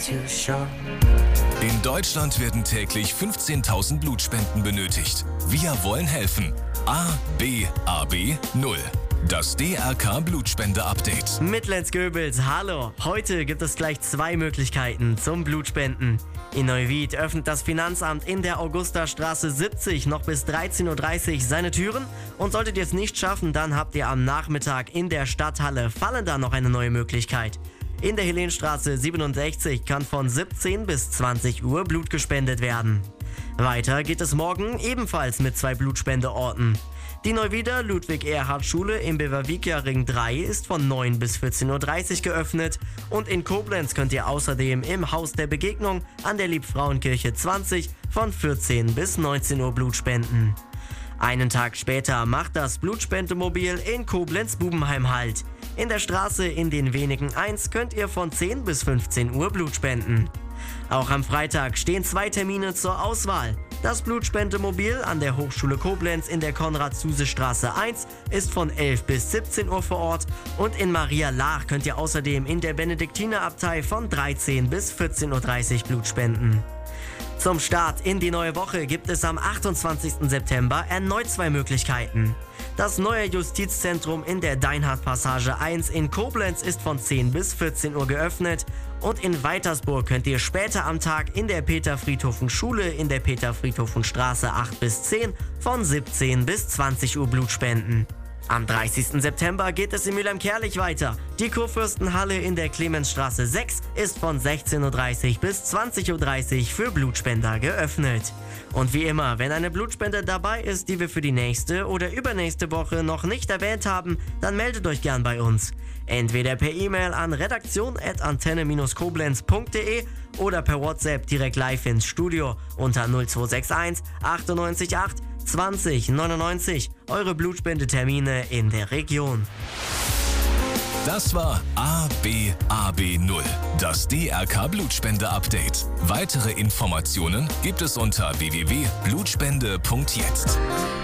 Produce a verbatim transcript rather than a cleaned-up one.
In Deutschland werden täglich fünfzehntausend Blutspenden benötigt. Wir wollen helfen. A B A B null. Das D R K Blutspende-Update. Mittlens-Göbels, hallo. Heute gibt es gleich zwei Möglichkeiten zum Blutspenden. In Neuwied öffnet das Finanzamt in der Augustastraße siebzig noch bis dreizehn Uhr dreißig seine Türen. Und solltet ihr es nicht schaffen, dann habt ihr am Nachmittag in der Stadthalle Fallenda noch eine neue Möglichkeit. In der Helenstraße siebenundsechzig kann von siebzehn bis zwanzig Uhr Blut gespendet werden. Weiter geht es morgen ebenfalls mit zwei Blutspendeorten. Die Neuwieder Ludwig-Erhard-Schule im Beverwiekia-Ring drei ist von neun bis vierzehn Uhr dreißig geöffnet und in Koblenz könnt ihr außerdem im Haus der Begegnung an der Liebfrauenkirche zwanzig von vierzehn bis neunzehn Uhr Blut spenden. Einen Tag später macht das Blutspendemobil in Koblenz-Bubenheim Halt. In der Straße in den Wenigen eins könnt ihr von zehn bis fünfzehn Uhr Blut spenden. Auch am Freitag stehen zwei Termine zur Auswahl. Das Blutspendemobil an der Hochschule Koblenz in der Konrad-Zuse-Straße eins ist von elf bis siebzehn Uhr vor Ort und in Maria Laach könnt ihr außerdem in der Benediktinerabtei von dreizehn bis vierzehn Uhr dreißig Blut spenden. Zum Start in die neue Woche gibt es am achtundzwanzigsten September erneut zwei Möglichkeiten. Das neue Justizzentrum in der Deinhardt-Passage eins in Koblenz ist von zehn bis vierzehn Uhr geöffnet und in Weitersburg könnt ihr später am Tag in der Peter-Friedhofen-Schule in der Peter-Friedhofen-Straße acht bis zehn von siebzehn bis zwanzig Uhr Blut spenden. Am dreißigsten September geht es in Mülheim-Kärlich weiter. Die Kurfürstenhalle in der Clemensstraße sechs ist von sechzehn Uhr dreißig bis zwanzig Uhr dreißig für Blutspender geöffnet. Und wie immer, wenn eine Blutspende dabei ist, die wir für die nächste oder übernächste Woche noch nicht erwähnt haben, dann meldet euch gern bei uns. Entweder per E-Mail an redaktion at antenne dash koblenz punkt de oder per WhatsApp direkt live ins Studio unter null zwei sechs eins achtundneunzig acht zwanzig neunundneunzig. Eure Blutspendetermine in der Region. Das war A B A B null, das D R K Blutspende-Update. Weitere Informationen gibt es unter w w w punkt blutspende punkt jetzt.